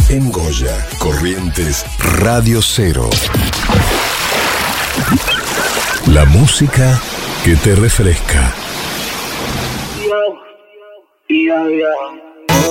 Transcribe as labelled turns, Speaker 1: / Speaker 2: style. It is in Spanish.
Speaker 1: En Goya, Corrientes, Radio Cero. La música que te refresca.
Speaker 2: Yo.